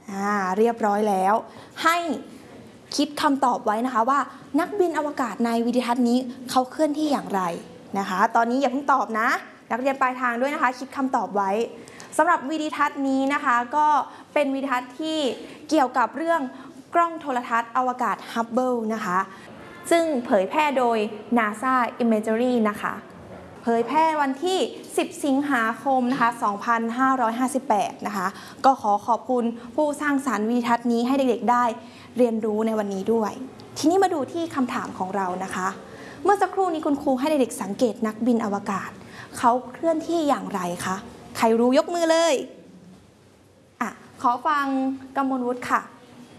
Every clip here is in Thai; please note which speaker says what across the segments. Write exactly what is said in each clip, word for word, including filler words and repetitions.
Speaker 1: อ่าเรียบร้อยแล้วให้คิดคำตอบไว้นะคะว่านักบินอวกาศในวิดีทัศน์นี้เขาเคลื่อนที่อย่างไรนะคะตอนนี้อย่าเพิ่งตอบนะนักเรียนปลายทางด้วยนะคะคิดคำตอบไว้สำหรับวิดีทัศน์นี้นะคะก็เป็นวิดีทัศน์ที่เกี่ยวกับเรื่องกล้องโทรทัศน์อวกาศฮับเบิลนะคะซึ่งเผยแพร่โดย NASA Imagery นะคะเผยแพร่วันที่สิบสิงหาคมนะคะสองพันห้าร้อยห้าสิบแปดนะคะก็ขอขอบคุณผู้สร้างสรรค์วิดีทัศน์นี้ให้เด็กๆได้เรียนรู้ในวันนี้ด้วยทีนี้มาดูที่คำถามของเรานะคะเมื่อสักครู่นี้คุณครูให้เด็กๆสังเกตนักบินอวกาศเขาเคลื่อนที่อย่างไรคะใครรู้ยกมือเลยอ่ะขอฟังกมลวุฒิค่ะ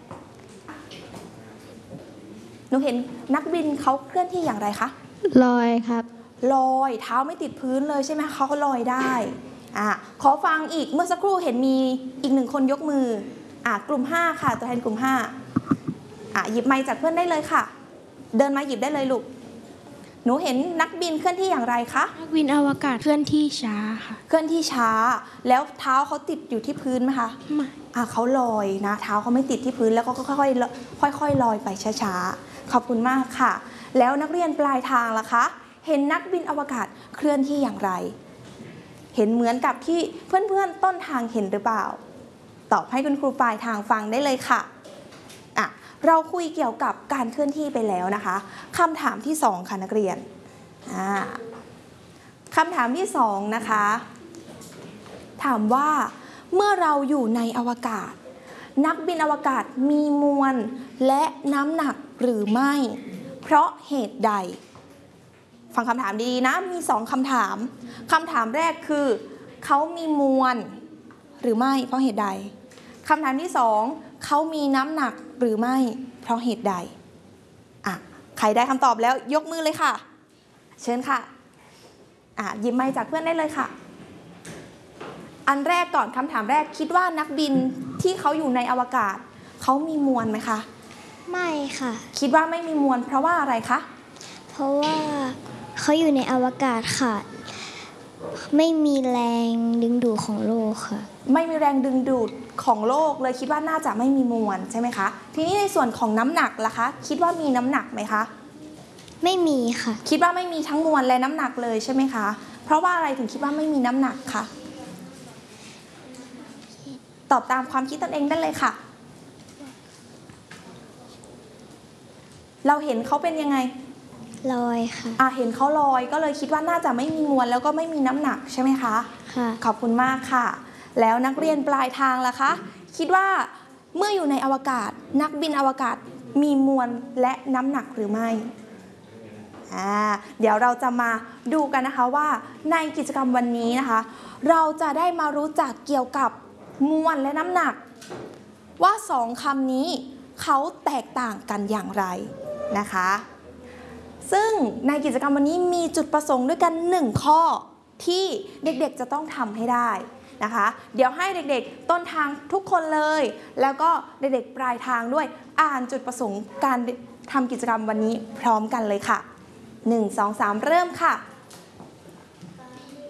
Speaker 1: หนูเห็นนักบินเขาเคลื่อนที่อย่างไรคะ
Speaker 2: ลอยครับ
Speaker 1: ลอยเท้าไม่ติดพื้นเลยใช่ไหมเขาลอยได้อ่ะขอฟังอีกเมื่อสักครู่เห็นมีอีกหนึ่งคนยกมืออ่ะกลุ่มห้าค่ะตัวแทนกลุ่มห้าอ่ะหยิบไมค์จากเพื่อนได้เลยค่ะเดินมาหยิบได้เลยลูกหนูเห็นนักบินเคลื่อนที่อย่างไรคะ
Speaker 2: นักบินอวกาศเคลื่อนที่ช้าค่ะ
Speaker 1: เคลื่อนที่ช้าแล้วเท้าเขาติดอยู่ที่พื้นไหมคะ
Speaker 2: ไม่
Speaker 1: อ่ะเขาลอยนะเท้าเขาไม่ติดที่พื้นแล้วก็ค่อยๆค่อยๆลอยไปช้าๆขอบคุณมากค่ะแล้วนักเรียนปลายทางล่ะคะเห็นนักบินอวกาศเคลื่อนที่อย่างไรเห็นเหมือนกับที่เพื่อนๆต้นทางเห็นหรือเปล่าตอบให้คุณครูปลายทางฟังได้เลยค่ะอ่ะเราคุยเกี่ยวกับการเคลื่อนที่ไปแล้วนะคะคำถามที่สองค่ะนักเรียนอ่าคำถามที่สองนะคะถามว่าเมื่อเราอยู่ในอวกาศนักบินอวกาศมีมวลและน้ำหนักหรือไม่เพราะเหตุใดฟังคำถามดีๆนะมีสองคำถามคำถามแรกคือเขามีมวลหรือไม่เพราะเหตุใดคำถามที่สองเขามีน้ำหนักหรือไม่เพราะเหตุใดอ่ะใครได้คำตอบแล้วยกมือเลยค่ะเชิญค่ะอ่ะหยิบไมค์จากเพื่อนได้เลยค่ะอันแรกก่อนคำถามแรกคิดว่านักบินที่เขาอยู่ในอวกาศเขามีมวลไหมคะ
Speaker 2: ไม่ค่ะ
Speaker 1: คิดว่าไม่มีมวลเพราะว่าอะไรคะ
Speaker 2: เพราะว่าเขาอยู่ในอวกาศค่ะไม่มีแรงดึงดูดของโลกค่ะ
Speaker 1: ไม่มีแรงดึงดูดของโลกเลยคิดว่าน่าจะไม่มีมวลใช่ไหมคะทีนี้ในส่วนของน้ำหนักล่ะคะคิดว่ามีน้ำหนักไหมคะ
Speaker 2: ไม่มีค่ะ
Speaker 1: คิดว่าไม่มีทั้งมวลและน้ำหนักเลยใช่ไหมคะเพราะว่าอะไรถึงคิดว่าไม่มีน้ำหนักคะตอบตามความคิดตนเองได้เลยค่ะเราเห็นเขาเป็นยังไง
Speaker 2: ลอยค่ะ
Speaker 1: อ่ะเห็นเขาลอยก็เลยคิดว่าน่าจะไม่มีมวลแล้วก็ไม่มีน้ำหนักใช่ไหมคะ
Speaker 2: ค่ะ
Speaker 1: ขอบคุณมากค่ะแล้วนักเรียนปลายทางล่ะคะคิดว่าเมื่ออยู่ในอวกาศนักบินอวกาศมีมวลและน้ำหนักหรือไม่อ่าเดี๋ยวเราจะมาดูกันนะคะว่าในกิจกรรมวันนี้นะคะเราจะได้มารู้จักเกี่ยวกับมวลและน้ำหนักว่าสองคำนี้เขาแตกต่างกันอย่างไรนะคะซึ่งในกิจกรรมวันนี้มีจุดประสงค์ด้วยกันหนึ่งข้อที่เด็กๆจะต้องทำให้ได้นะคะเดี๋ยวให้เด็กๆต้นทางทุกคนเลยแล้วก็เด็กๆปลายทางด้วยอ่านจุดประสงค์การทำกิจกรรมวันนี้พร้อมกันเลยค่ะหนึ่ง สอง สามเริ่มค่ะ